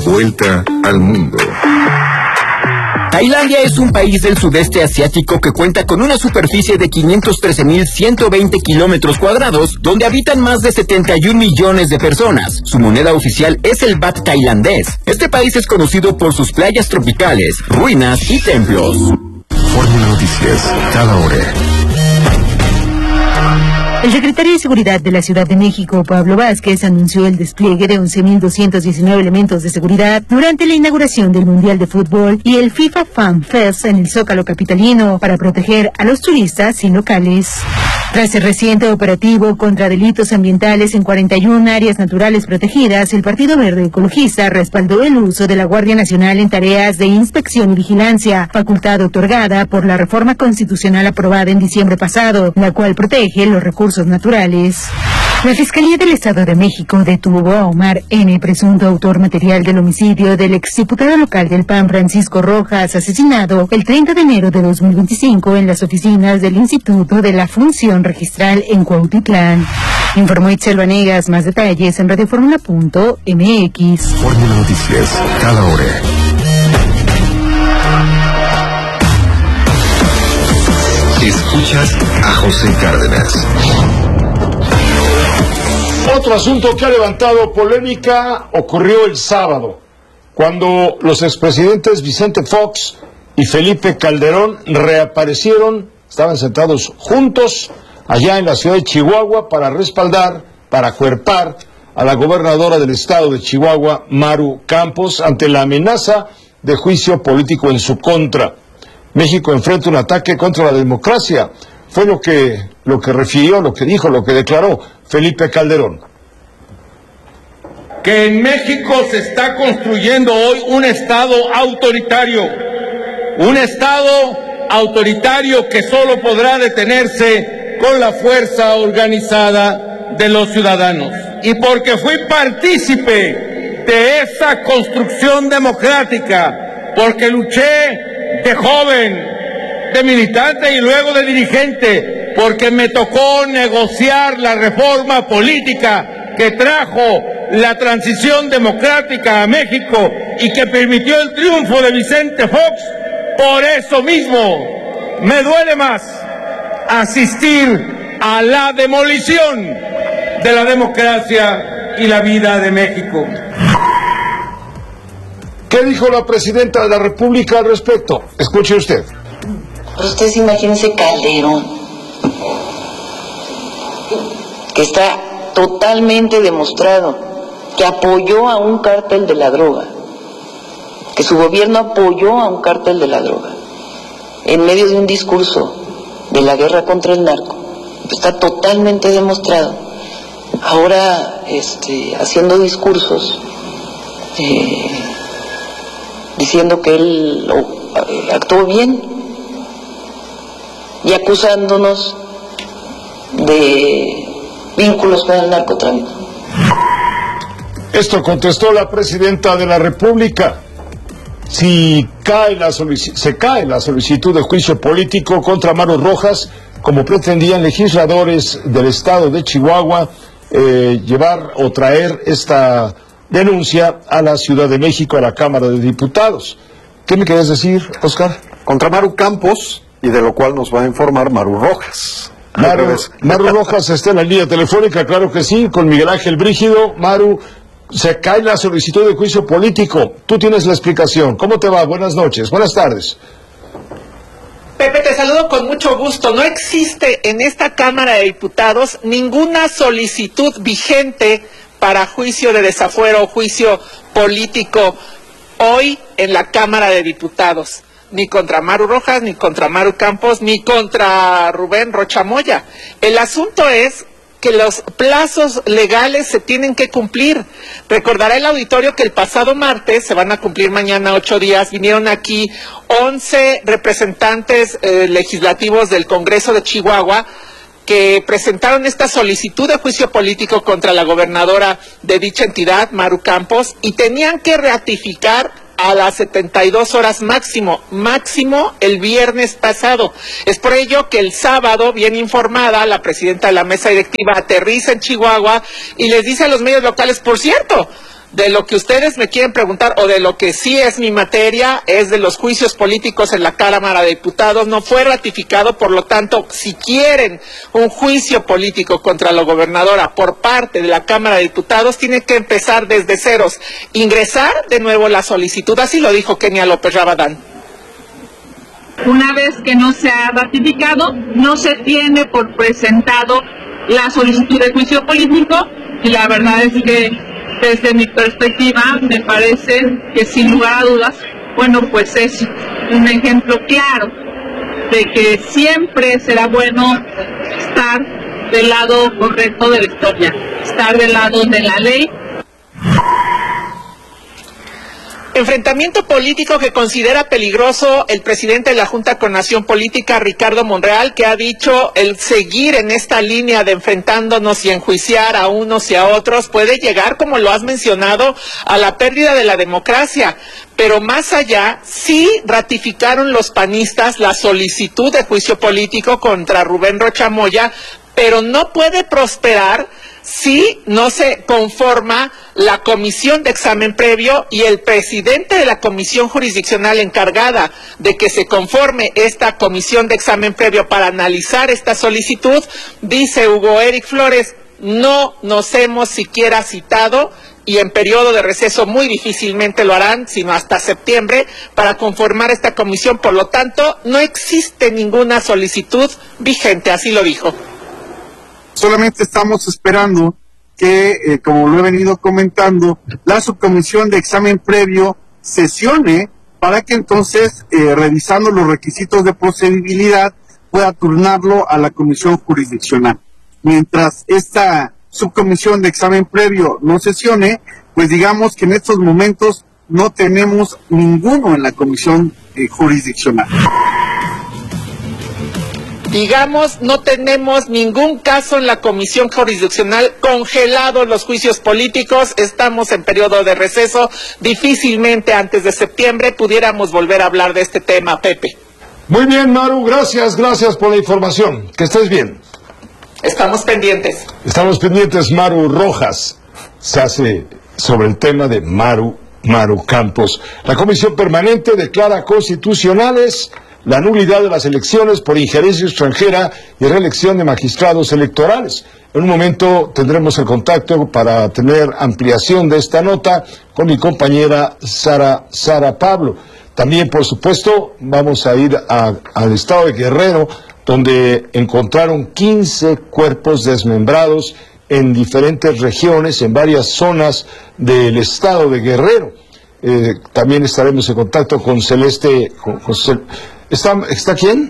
vuelta al mundo. Tailandia es un país del sudeste asiático que cuenta con una superficie de 513.120 kilómetros cuadrados, donde habitan más de 71 millones de personas. Su moneda oficial es el baht tailandés. Este país es conocido por sus playas tropicales, ruinas y templos. Fórmula Noticias, cada hora. El secretario de Seguridad de la Ciudad de México, Pablo Vázquez, anunció el despliegue de 11.219 elementos de seguridad durante la inauguración del Mundial de Fútbol y el FIFA Fan Fest en el Zócalo capitalino para proteger a los turistas y locales. Tras el reciente operativo contra delitos ambientales en 41 áreas naturales protegidas, el Partido Verde Ecologista respaldó el uso de la Guardia Nacional en tareas de inspección y vigilancia, facultad otorgada por la reforma constitucional aprobada en diciembre pasado, la cual protege los recursos naturales. La Fiscalía del Estado de México detuvo a Omar N., presunto autor material del homicidio del exdiputado local del PAN Francisco Rojas, asesinado el 30 de enero de 2025 en las oficinas del Instituto de la Función Registral en Cuautitlán. Informó Itzel Vanegas. Más detalles en radioformula.mx. Fórmula Noticias, cada hora. Escuchas a José Cárdenas. Otro asunto que ha levantado polémica ocurrió el sábado, cuando los expresidentes Vicente Fox y Felipe Calderón reaparecieron, estaban sentados juntos allá en la ciudad de Chihuahua para respaldar, para acuerpar a la gobernadora del estado de Chihuahua, Maru Campos, ante la amenaza de juicio político en su contra. México enfrenta un ataque contra la democracia. Fue lo que refirió, lo que dijo, lo que declaró Felipe Calderón. Que en México se está construyendo hoy un Estado autoritario que solo podrá detenerse con la fuerza organizada de los ciudadanos. Y porque fui partícipe de esa construcción democrática, porque luché de joven, de militante y luego de dirigente, porque me tocó negociar la reforma política que trajo la transición democrática a México y que permitió el triunfo de Vicente Fox. Por eso mismo me duele más asistir a la demolición de la democracia y la vida de México. ¿Qué dijo la presidenta de la República al respecto? Escuche usted. Ustedes imagínense Calderón, que está totalmente demostrado que apoyó a un cártel de la droga, que su gobierno apoyó a un cártel de la droga, en medio de un discurso de la guerra contra el narco. Está totalmente demostrado. Ahora, haciendo discursos, diciendo que él actuó bien, y acusándonos de vínculos con el narcotráfico. Esto contestó la presidenta de la República. Si se cae la solicitud de juicio político contra Maru Rojas, como pretendían legisladores del estado de Chihuahua, llevar o traer esta denuncia a la Ciudad de México, a la Cámara de Diputados. ¿Qué me querías decir, Oscar? Contra Maru Campos, y de lo cual nos va a informar Maru Rojas. Maru Rojas está en la línea telefónica, claro que sí, con Miguel Ángel Brígido. Maru, se cae la solicitud de juicio político. Tú tienes la explicación. ¿Cómo te va? Buenas noches, buenas tardes. Pepe, te saludo con mucho gusto. No existe en esta Cámara de Diputados ninguna solicitud vigente para juicio de desafuero o juicio político hoy en la Cámara de Diputados. Ni contra Maru Rojas, ni contra Maru Campos, ni contra Rubén Rocha Moya. El asunto es que los plazos legales se tienen que cumplir. Recordará el auditorio que el pasado martes, se van a cumplir mañana 8 días, vinieron aquí 11 representantes legislativos del Congreso de Chihuahua que presentaron esta solicitud de juicio político contra la gobernadora de dicha entidad, Maru Campos, y tenían que ratificar a las 72 horas máximo el viernes pasado. Es por ello que el sábado, bien informada, la presidenta de la mesa directiva aterriza en Chihuahua y les dice a los medios locales, por cierto, De lo que ustedes me quieren preguntar, o de lo que sí es mi materia, es de los juicios políticos en la Cámara de Diputados. No fue ratificado, por lo tanto, si quieren un juicio político contra la gobernadora por parte de la Cámara de Diputados, tiene que empezar desde ceros, ingresar de nuevo la solicitud, así lo dijo Kenia López Rabadán. Una vez que no se ha ratificado, no se tiene por presentado la solicitud de juicio político, y la verdad es que desde mi perspectiva me parece que sin lugar a dudas, bueno, pues es un ejemplo claro de que siempre será bueno estar del lado correcto de la historia, estar del lado de la ley. Enfrentamiento político que considera peligroso el presidente de la Junta de Coordinación Política, Ricardo Monreal, que ha dicho el seguir en esta línea de enfrentándonos y enjuiciar a unos y a otros puede llegar, como lo has mencionado, a la pérdida de la democracia. Pero más allá, sí ratificaron los panistas la solicitud de juicio político contra Rubén Rocha Moya, pero no puede prosperar si no se conforma la comisión de examen previo, y el presidente de la comisión jurisdiccional encargada de que se conforme esta comisión de examen previo para analizar esta solicitud, dice Hugo Eric Flores, no nos hemos siquiera citado, y en periodo de receso muy difícilmente lo harán, sino hasta septiembre, para conformar esta comisión. Por lo tanto, no existe ninguna solicitud vigente, así lo dijo. Solamente estamos esperando que, como lo he venido comentando, la subcomisión de examen previo sesione para que entonces, revisando los requisitos de procedibilidad, pueda turnarlo a la comisión jurisdiccional. Mientras esta subcomisión de examen previo no sesione, pues digamos que en estos momentos no tenemos ninguno en la comisión jurisdiccional. Digamos, no tenemos ningún caso en la comisión jurisdiccional, congelados los juicios políticos, estamos en periodo de receso, difícilmente antes de septiembre pudiéramos volver a hablar de este tema, Pepe. Muy bien, Maru, gracias por la información, que estés bien. Estamos pendientes. Estamos pendientes, Maru Rojas, se hace sobre el tema de Maru Campos. La Comisión Permanente declara constitucionales la nulidad de las elecciones por injerencia extranjera y reelección de magistrados electorales. En un momento tendremos el contacto para tener ampliación de esta nota con mi compañera Sara Pablo. También, por supuesto, vamos a ir al estado de Guerrero, donde encontraron 15 cuerpos desmembrados en diferentes regiones, en varias zonas del estado de Guerrero. También estaremos en contacto con Celeste. ¿Está quién?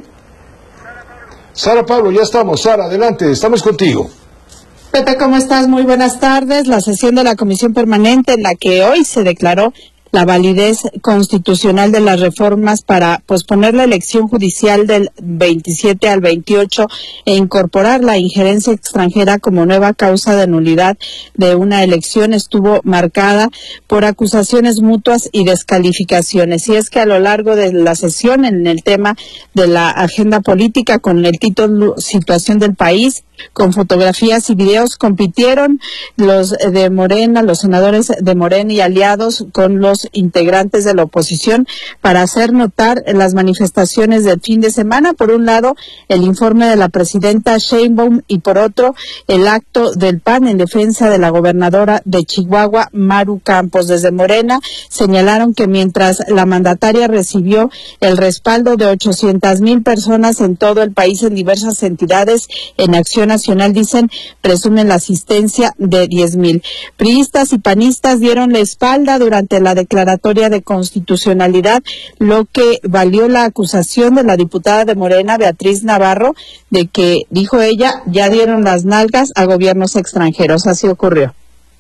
Sara Pablo, ya estamos. Sara, adelante, estamos contigo. Pepe, ¿cómo estás? Muy buenas tardes. La sesión de la Comisión Permanente en la que hoy se declaró la validez constitucional de las reformas para posponer la elección judicial del 27 al 28 e incorporar la injerencia extranjera como nueva causa de nulidad de una elección estuvo marcada por acusaciones mutuas y descalificaciones. Y es que a lo largo de la sesión, en el tema de la agenda política con el título Situación del País, con fotografías y videos, compitieron los de Morena, los senadores de Morena y aliados con los integrantes de la oposición para hacer notar las manifestaciones del fin de semana. Por un lado, el informe de la presidenta Sheinbaum y por otro, el acto del PAN en defensa de la gobernadora de Chihuahua, Maru Campos. Desde Morena señalaron que mientras la mandataria recibió el respaldo de 800,000 personas en todo el país en diversas entidades, en Acción Nacional, dicen, presumen la asistencia de 10,000. Priistas y panistas dieron la espalda durante la declaratoria de constitucionalidad, lo que valió la acusación de la diputada de Morena, Beatriz Navarro, de que, dijo ella, ya dieron las nalgas a gobiernos extranjeros. Así ocurrió.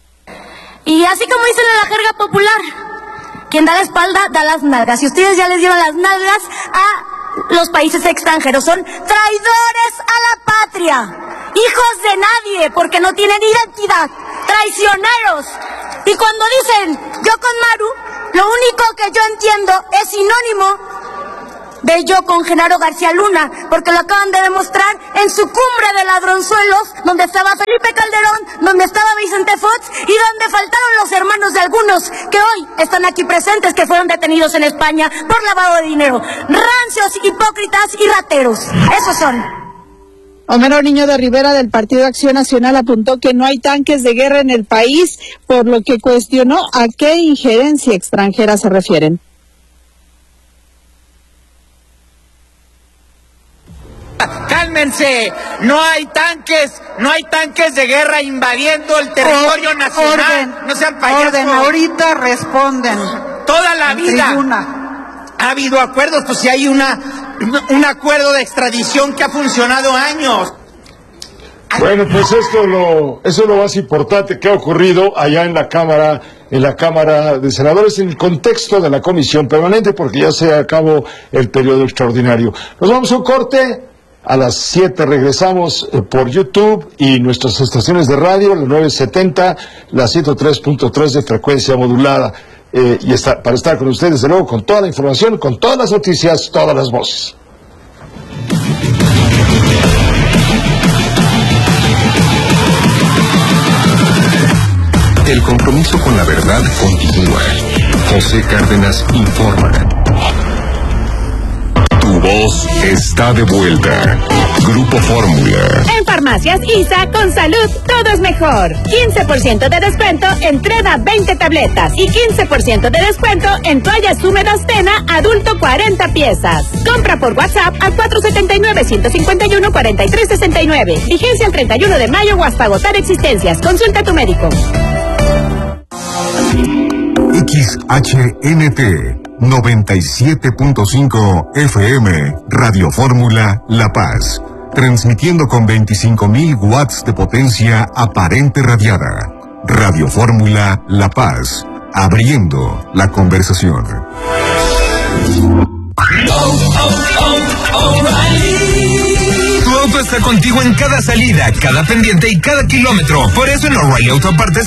Y así como dicen en la jerga popular, quien da la espalda da las nalgas. Y ustedes ya les dieron las nalgas a los países extranjeros. Son traidores a la patria, hijos de nadie, porque no tienen identidad, traicioneros. Y cuando dicen yo con Maru, lo único que yo entiendo es sinónimo Bello con Genaro García Luna, porque lo acaban de demostrar en su cumbre de ladronzuelos, donde estaba Felipe Calderón, donde estaba Vicente Fox y donde faltaron los hermanos de algunos que hoy están aquí presentes, que fueron detenidos en España por lavado de dinero. Rancios, hipócritas y rateros. Esos son. Homero Niño de Rivera del Partido Acción Nacional apuntó que no hay tanques de guerra en el país, por lo que cuestionó a qué injerencia extranjera se refieren. Cálmense, no hay tanques de guerra invadiendo el territorio nacional. No sean payasos. Orden, ahorita responden. Toda la vida ha habido acuerdos, pues si hay un acuerdo de extradición que ha funcionado años. Bueno, pues eso es lo más importante que ha ocurrido allá en la Cámara de Senadores, en el contexto de la Comisión Permanente, porque ya se acabó el periodo extraordinario. Nos vamos a un corte. A las 7 regresamos por YouTube y nuestras estaciones de radio, la 970, la 103.3 de frecuencia modulada. Para estar con ustedes, de nuevo, con toda la información, con todas las noticias, todas las voces. El compromiso con la verdad continúa. José Cárdenas informa. Tu voz está de vuelta. Grupo Fórmula. En Farmacias ISA, con salud, todo es mejor. 15% de descuento en Treda 20 tabletas y 15% de descuento en toallas húmedas Tena adulto 40 piezas. Compra por WhatsApp al 479-151-4369. Vigencia el 31 de mayo o hasta agotar existencias. Consulta a tu médico. XHNT 97.5 FM, Radio Fórmula La Paz, transmitiendo con 25.000 watts de potencia aparente radiada. Radio Fórmula La Paz, abriendo la conversación. Tu auto está contigo en cada salida, cada pendiente y cada kilómetro. Por eso en O'Reilly Autopartes